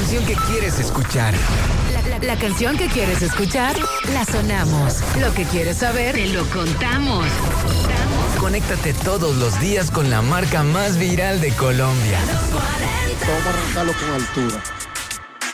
canción que quieres escuchar. La canción que quieres escuchar, la sonamos. Lo que quieres saber, te lo contamos. Conéctate todos los días con la marca más viral de Colombia. Vamos a arrancarlo con altura.